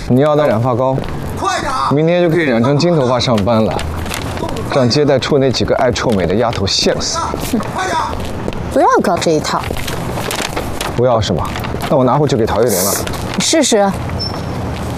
你要的染发膏， 快点！ 明天就可以染成金头发上班了，让接待处那几个爱臭美的丫头羡死。 快点！ 不要搞这一套。 不要是吧？那我拿回去给陶月玲了。 你试试。